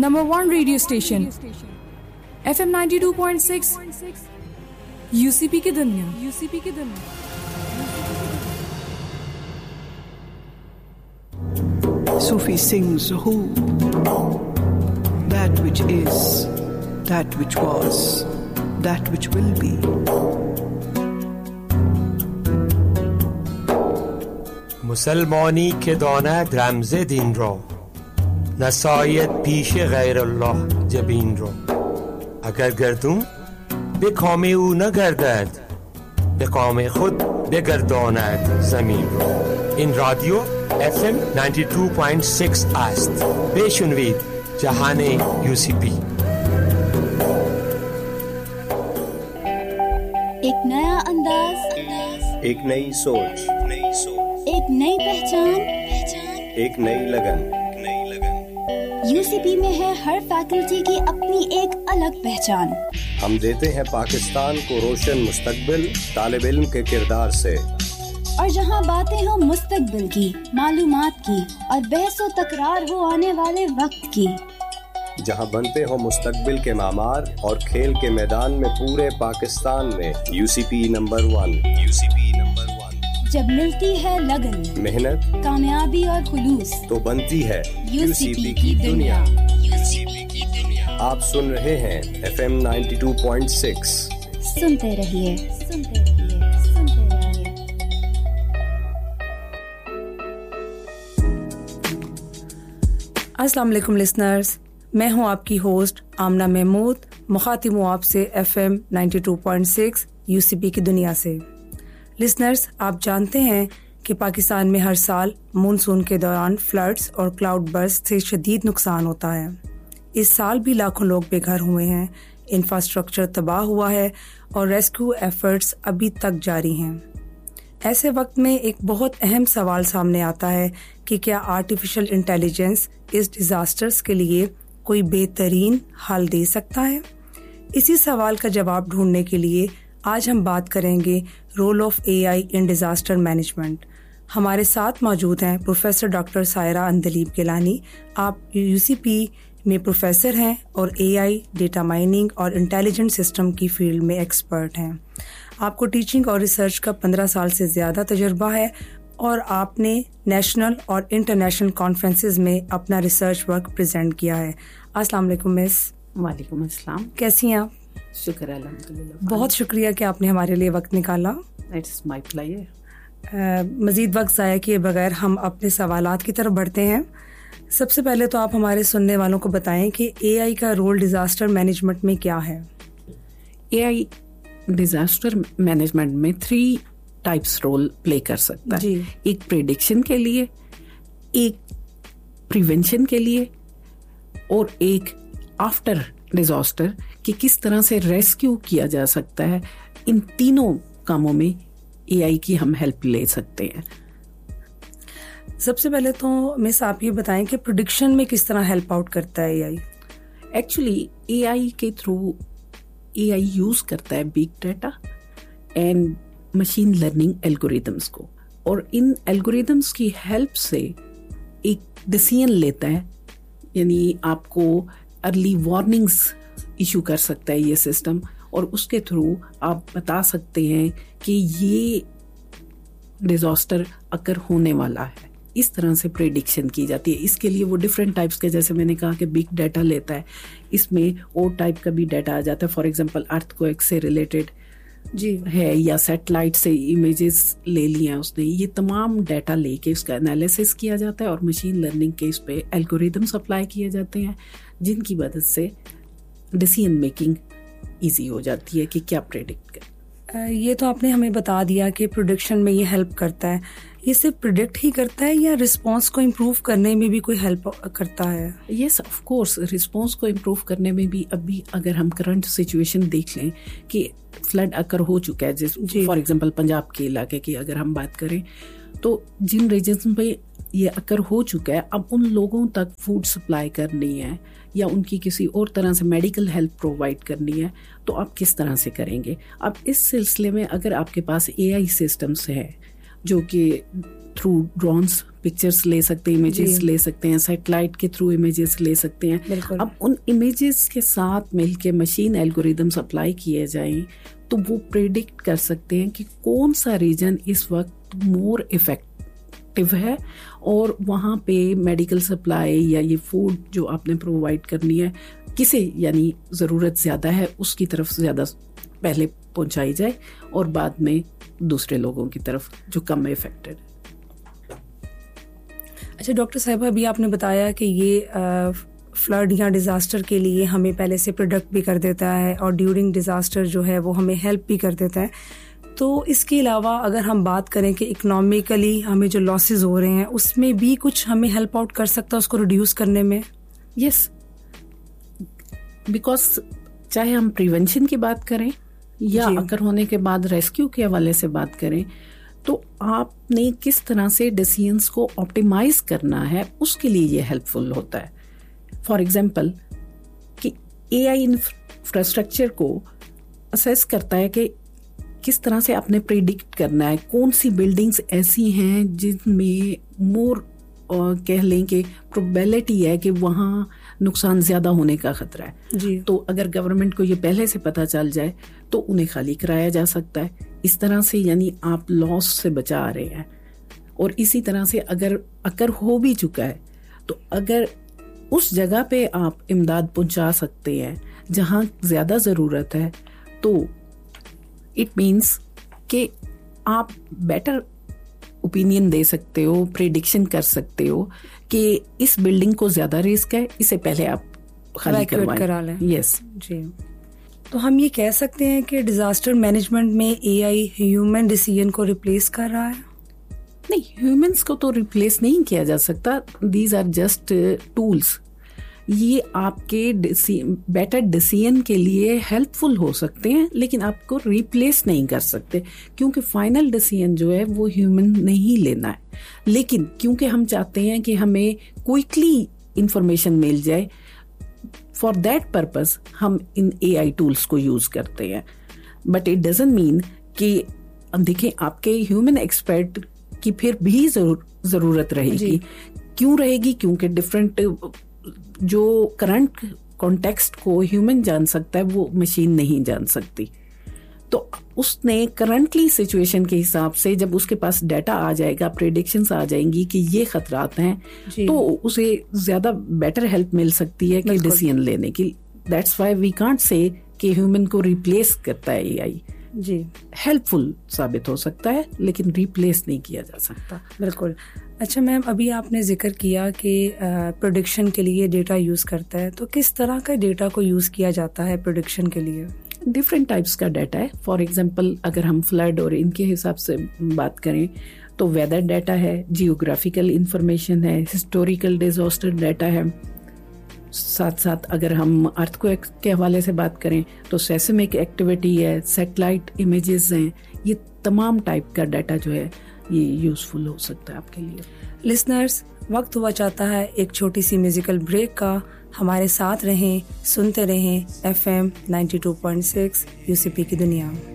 Number 1 radio station, FM 92.6, UCP की दुनिया। Sufi sings who, that which is, that which was, that which will be. مسلمانی که داند رمز دین را، نساید پیش غیر الله جبین را. اگر گردون به کام او نگردد، به کام خود بگرداند زمین را. این رادیو FM 92.6 است. بشنوید جهان UCP. एक नया अंदाज, एक नई सोच, एक नई पहचान, एक नई लगन। यूसीपी में है हर फैकल्टी की अपनी एक अलग पहचान। हम देते हैं पाकिस्तान को रोशन मुस्तकबिल तालिब इल्म के किरदार से। और जहां बातें हो मुस्तकबिल की, मालूमात की और बहसो तकरार हो आने वाले वक्त की, जहां बनते हो मुस्तकबिल के मामार और खेल के मैदान में पूरे पाकिस्तान में यूसीपी नंबर 1। जब मिलती है लगन, मेहनत, कामयाबी और खुलूस, तो बनती है यूसीपी की दुनिया। आप सुन रहे हैं FM 92.6। सुनते रहिए। अस्सलाम वालेकुम लिसनर्स, मैं हूं आपकी होस्ट आमना महमूद, मुखातिब हूं आपसे FM 92.6 यूसीपी की दुनिया से। लिसनर्स, आप जानते हैं कि पाकिस्तान में हर साल मानसून के दौरान फ्लड्स और क्लाउड बर्स्ट से शदीद नुकसान होता है। इस साल भी लाखों लोग बेघर हुए हैं, इंफ्रास्ट्रक्चर तबाह हुआ है और रेस्क्यू एफर्ट्स अभी तक जारी हैं। ऐसे वक्त में एक बहुत अहम सवाल सामने आता है कि क्या आर्टिफिशियल इंटेलिजेंस इस डिजास्टर्स के लिए कोई बेहतरीन हल दे सकता है? इसी सवाल का जवाब ढूंढने के लिए आज हम बात करेंगे role of AI in disaster management. हमारे साथ मौजूद हैं प्रोफेसर डॉक्टर सायरा अंदलीब गिलानी। आप यूसीपी में प्रोफेसर हैं और एआई, डेटा माइनिंग और इंटेलिजेंट सिस्टम की फील्ड में एक्सपर्ट हैं। आपको टीचिंग और रिसर्च का 15 साल से ज़्यादा तजुर्बा है और आपने नेशनल और इंटरनेशनल कॉन्फ्रेंसेस में अपना रिसर्च वर्क प्रेजेंट किया है। अस्सलाम वालेकुम मिस। वालेकुम अस्सलाम। कैसी हैं आप? शुक्र है, अल्हम्दुलिल्लाह। बहुत शुक्रिया कि आपने हमारे लिए वक्त निकाला। It's my pleasure. मज़ीद वक्त ज़ाया किए बगैर हम अपने सवालात की तरफ बढ़ते हैं। सबसे पहले तो आप हमारे सुनने वालों को बताएं कि एआई का रोल डिजास्टर मैनेजमेंट में क्या है? एआई डिजास्टर मैनेजमेंट में 3 टाइप्स रोल प्ले कर सकता है। एक प्रेडिक्शन के लिए, एक प्रिवेंशन के लिए और एक आफ्टर डिजास्टर कि किस तरह से रेस्क्यू किया जा सकता है। इन तीनों कामों में एआई की हम हेल्प ले सकते हैं। सबसे पहले तो मिस आप ये बताएं कि प्रेडिक्शन में किस तरह हेल्प आउट करता है एआई? एक्चुअली एआई के थ्रू एआई यूज करता है big data and machine learning algorithms को, और इन एल्गोरिदम्स की हेल्प से एक डिसीजन लेता है, यानी आपको अर्ली वार्निंग्स इशू कर सकता है ये सिस्टम, और उसके थ्रू आप बता सकते हैं कि ये डिजास्टर अगर होने वाला है। इस तरह से प्रेडिक्शन की जाती है। इसके लिए वो डिफरेंट टाइप्स के, जैसे मैंने कहा कि बिग डाटा लेता है, इसमें और टाइप का भी डाटा आ जाता है। फॉर एग्जांपल अर्थक्वेक से रिलेटेड है या सैटेलाइट से इमेजेस ले लिया उसने, ये तमाम डाटा लेके उसका एनालिसिस किया जाता है और मशीन लर्निंग के इस पे एल्गोरिदम्स अप्लाई किए जाते हैं, जिनकी मदद से डिसीजन मेकिंग ईजी हो जाती है कि क्या प्रेडिक्ट करें। ये तो आपने हमें बता दिया कि प्रेडिक्शन में ये हेल्प करता है। ये सिर्फ प्रेडिक्ट ही करता है या रिस्पॉन्स को इम्प्रूव करने में भी कोई हेल्प करता है? यस, ऑफ कोर्स, रिस्पॉन्स को इम्प्रूव करने में भी। अभी अगर हम करंट सिचुएशन देख लें कि फ्लड अकर हो चुका है, जैसे फॉर एग्जांपल पंजाब के इलाके की अगर हम बात करें, तो जिन रीजन्स में ये अकर हो चुका है, अब उन लोगों तक फूड सप्लाई करनी है या उनकी किसी और तरह से मेडिकल हेल्प प्रोवाइड करनी है, तो आप किस तरह से करेंगे? अब इस सिलसिले में अगर आपके पास एआई सिस्टम्स है जो कि थ्रू ड्रोन्स पिक्चर्स ले सकते हैं, इमेजेस ले सकते हैं, सैटेलाइट के थ्रू इमेजेस ले सकते हैं। अब उन इमेजेस के साथ मिलके मशीन एल्गोरिदम्स अप्लाई किए जाएं तो वो प्रेडिक्ट कर सकते हैं कि कौन सा रीजन इस वक्त मोर इफेक्टिव है और वहाँ पे मेडिकल सप्लाई या ये फूड जो आपने प्रोवाइड करनी है किसे यानी ज़रूरत ज़्यादा है उसकी तरफ ज़्यादा पहले पहुँचाई जाए और बाद में दूसरे लोगों की तरफ जो कम इफेक्टेड है। अच्छा डॉक्टर साहिबा, अभी आपने बताया कि ये फ्लड या डिज़ास्टर के लिए हमें पहले से प्रोडक्ट भी कर देता है और ड्यूरिंग डिज़ास्टर जो है वो हमें हेल्प भी कर देता है। तो इसके अलावा अगर हम बात करें कि इकोनॉमिकली हमें जो लॉसेस हो रहे हैं उसमें भी कुछ हमें हेल्प आउट कर सकता है उसको रिड्यूस करने में? यस, बिकॉज चाहे हम प्रिवेंशन की बात करें या अगर होने के बाद रेस्क्यू के हवाले से बात करें, तो आपने किस तरह से डिसीजंस को ऑप्टिमाइज करना है उसके लिए ये हेल्पफुल होता है। फॉर एग्जाम्पल कि एआई इंफ्रास्ट्रक्चर को असेस करता है कि किस तरह से आपने प्रेडिक्ट करना है कौन सी बिल्डिंग्स ऐसी हैं जिनमें मोर कह लें कि प्रोबेबिलिटी है कि वहाँ नुकसान ज़्यादा होने का खतरा है जी। तो अगर गवर्नमेंट को ये पहले से पता चल जाए तो उन्हें खाली कराया जा सकता है। इस तरह से यानी आप लॉस से बचा रहे हैं। और इसी तरह से अगर हो भी चुका है तो अगर उस जगह पे आप इमदाद पहुंचा सकते हैं जहां ज़्यादा ज़रूरत है तो इट मीन्स कि आप बेटर ओपिनियन दे सकते हो, प्रेडिक्शन कर सकते हो कि इस बिल्डिंग को ज़्यादा रिस्क है, इसे पहले आप खाली करा लें। यस जी। तो हम ये कह सकते हैं कि डिजास्टर मैनेजमेंट में एआई ह्यूमन डिसीजन को रिप्लेस कर रहा है? नहीं, ह्यूमंस को तो रिप्लेस नहीं किया जा सकता। These are just tools. ये आपके बेटर डिसीजन के लिए हेल्पफुल हो सकते हैं लेकिन आपको रिप्लेस नहीं कर सकते क्योंकि फाइनल डिसीजन जो है वो ह्यूमन नहीं लेना है। लेकिन क्योंकि हम चाहते हैं कि हमें क्विकली इंफॉर्मेशन मिल जाए, फॉर दैट पर्पस हम इन एआई टूल्स को यूज करते हैं। बट इट डजंट मीन कि देखें आपके ह्यूमन एक्सपर्ट की फिर भी जरूरत रहेगी। क्यों रहेगी? क्योंकि डिफरेंट जो करंट कॉन्टेक्स्ट को ह्यूमन जान सकता है वो मशीन नहीं जान सकती। तो उसने करंटली सिचुएशन के हिसाब से जब उसके पास डाटा आ जाएगा, प्रेडिक्शंस आ जाएंगी कि ये खतरात हैं, तो उसे ज्यादा बेटर हेल्प मिल सकती है कि डिसीजन लेने की। That's why we can't say कि ह्यूमन को रिप्लेस करता है एआई। जी, हेल्पफुल साबित हो सकता है लेकिन रिप्लेस नहीं किया जा सकता। बिल्कुल। अच्छा मैम, अभी आपने जिक्र किया कि प्रेडिक्शन के लिए डेटा यूज़ करता है, तो किस तरह का डेटा को यूज़ किया जाता है प्रेडिक्शन के लिए? डिफरेंट टाइप्स का डाटा है। फॉर एग्जांपल अगर हम फ्लड और इनके हिसाब से बात करें तो वेदर डाटा है, जियोग्राफिकल इंफॉर्मेशन है, हिस्टोरिकल डिजास्टर डाटा है। साथ साथ अगर हम अर्थक्वेक के हवाले से बात करें तो सेस्मिक एक्टिविटी है, सैटेलाइट इमेजेस हैं। ये तमाम टाइप का डाटा जो है ये यूजफुल हो सकता है आपके लिए। लिसनर्स, वक्त हुआ चाहता है एक छोटी सी म्यूजिकल ब्रेक का। हमारे साथ रहें, सुनते रहें FM 92.6 UCP की दुनिया।